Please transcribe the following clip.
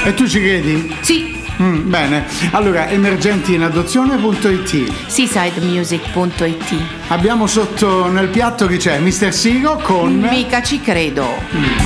E tu ci credi? Sì. Bene, allora emergentiinadozione.it, seasidemusic.it. abbiamo sotto nel piatto chi c'è? Mr. Sigo con Mica ci credo.